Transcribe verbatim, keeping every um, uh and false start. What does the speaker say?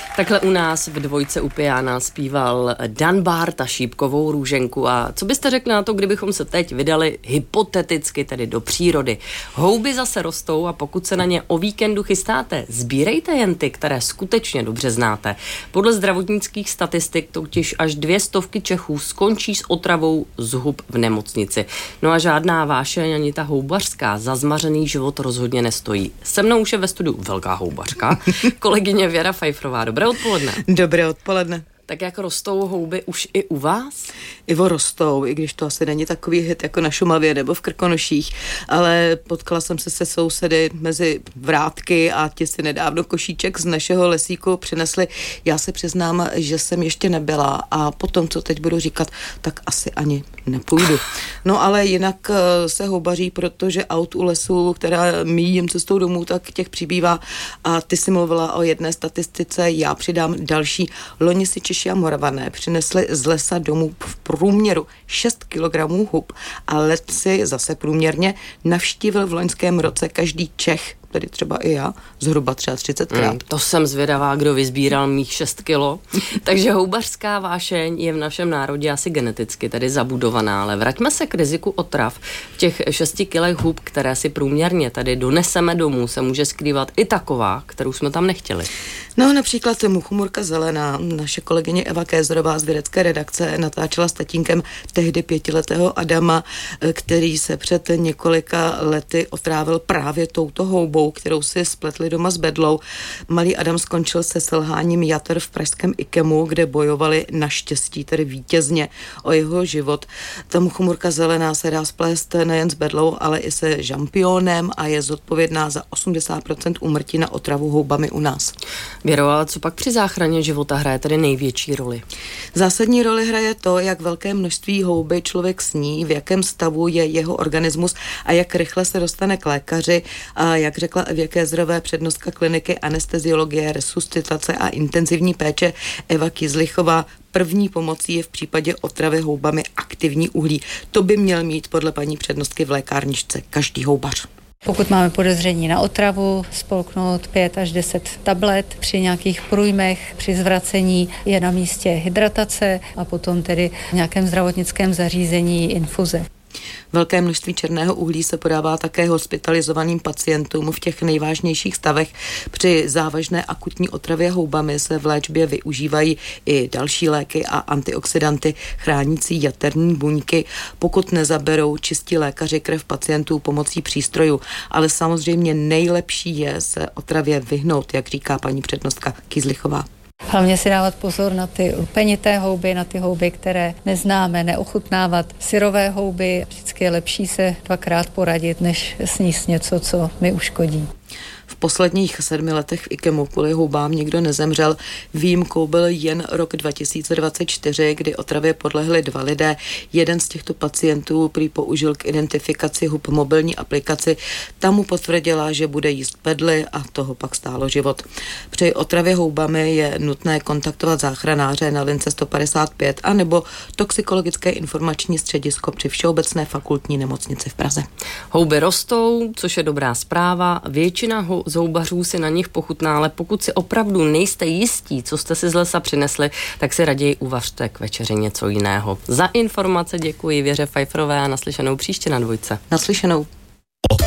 Takhle u nás v Dvojce u piana zpíval Dan Bárta Šípkovou Růženku. A co byste řekli na to, kdybychom se teď vydali hypoteticky tedy do přírody? Houby zase rostou a pokud se na ně o víkendu chystáte, sbírejte jen ty, které skutečně dobře znáte. Podle zdravotnických statistik totiž až dvě stovky Čechů skončí s otravou z hub v nemocnici. No a žádná vášeň ani ta houbařská za zmařený život rozhodně nestojí. Se mnou už je ve studiu velká houbařka, kolegyně Věra Fajfrová. Dobré odpoledne. Dobré odpoledne. Tak jak rostou houby už i u vás? Ivo, rostou, i když to asi není takový hit jako na Šumavě nebo v Krkonoších, ale potkala jsem se se sousedy mezi vrátky a ti si nedávno košíček z našeho lesíku přinesli. Já se přiznám, že jsem ještě nebyla a potom, co teď budu říkat, tak asi ani nepůjdu. No ale jinak se houbaří, protože aut u lesu, která míjím cestou domů, tak těch přibývá a ty si mluvila o jedné statistice, já přidám další. Loni si Češi a Moravané přinesli z lesa domů v průměru šest kilogramů hub a let si zase průměrně navštívil v loňském roce každý Čech, tedy třeba i já, zhruba třicetkrát. Mm, to jsem zvědavá, kdo vysbíral mých šest kilo. Takže houbařská vášeň je v našem národě asi geneticky tedy zabudovaná, ale vraťme se k riziku otrav. V těch šesti kilech hub, které si průměrně tady doneseme domů, se může skrývat i taková, kterou jsme tam nechtěli. No například muchomurka zelená. Naše kolegyně Eva Kézerová z vědecké redakce natáčela s tatínkem tehdy pětiletého Adama, který se před několika lety otrávil právě touto houbou, kterou si spletli doma s bedlou. Malý Adam skončil se selháním jater v pražském Ikemu, kde bojovali naštěstí, tedy vítězně, o jeho život. Ta muchomurka zelená se dá splést nejen s bedlou, ale i se žampionem a je zodpovědná za osmdesát procent úmrtí na otravu houbami u nás. Věro, ale co pak při záchraně života hraje tedy největší roli? Zásadní roli hraje to, jak velké množství houby člověk sní, v jakém stavu je jeho organismus a jak rychle se dostane k lékaři. A jak řekla Evě Kézerové, přednostka kliniky anesteziologie, resuscitace a intenzivní péče Eva Kizlichová, první pomocí je v případě otravy houbami aktivní uhlí. To by měl mít podle paní přednostky v lékárničce každý houbař. Pokud máme podezření na otravu, spolknout pět až deset tablet. Při nějakých průjmech, při zvracení je na místě hydratace a potom tedy v nějakém zdravotnickém zařízení infuze. Velké množství černého uhlí se podává také hospitalizovaným pacientům v těch nejvážnějších stavech. Při závažné akutní otravě houbami se v léčbě využívají i další léky a antioxidanty chránící jaterní buňky, pokud nezaberou čistí lékaři krev pacientů pomocí přístrojů. Ale samozřejmě nejlepší je se otravě vyhnout, jak říká paní přednostka Kizlichová. Hlavně si dávat pozor na ty lupenité houby, na ty houby, které neznáme, neochutnávat syrové houby. Vždycky je lepší se dvakrát poradit, než sníst něco, co mi uškodí. V posledních sedmi letech v Ikemu kvůli houbám nikdo nezemřel. Výjimkou byl jen rok dva tisíce dvacet čtyři, kdy otravě podlehli dva lidé. Jeden z těchto pacientů prý použil k identifikaci hub mobilní aplikaci. Ta mu potvrdila, že bude jíst bedly a toho pak stálo život. Při otravě houbami je nutné kontaktovat záchranáře na lince sto padesát pět anebo toxikologické informační středisko při Všeobecné fakultní nemocnici v Praze. Houby rostou, což je dobrá zpráva. Většina hou- z houbařů si na nich pochutná, ale pokud si opravdu nejste jistí, co jste si z lesa přinesli, tak si raději uvařte k večeři něco jiného. Za informace děkuji Věře Fajfrové a naslyšenou příště na Dvojce. Naslyšenou.